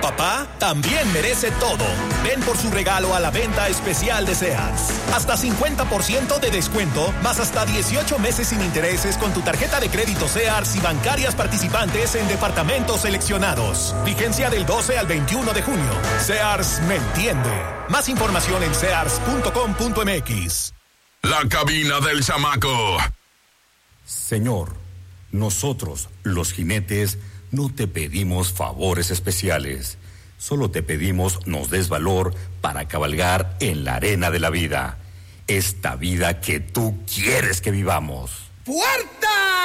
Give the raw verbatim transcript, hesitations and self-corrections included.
Papá también merece todo. Ven por su regalo a la venta especial de Sears. Hasta cincuenta por ciento de descuento, más hasta dieciocho meses sin intereses con tu tarjeta de crédito Sears y bancarias participantes en departamentos seleccionados. Vigencia del doce al veintiuno de junio. Sears me entiende. Más información en sears punto com punto m x. La cabina del chamaco. Señor, nosotros, los jinetes, no te pedimos favores especiales. Solo te pedimos nos des valor para cabalgar en la arena de la vida. Esta vida que tú quieres que vivamos. ¡Puerta!